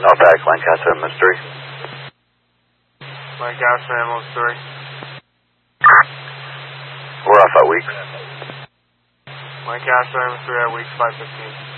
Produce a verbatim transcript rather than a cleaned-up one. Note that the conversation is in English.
Outback, Lancaster, M S three. Lancaster, M S three. We're off at Weeks. Lancaster, M S three at Weeks, five fifteen.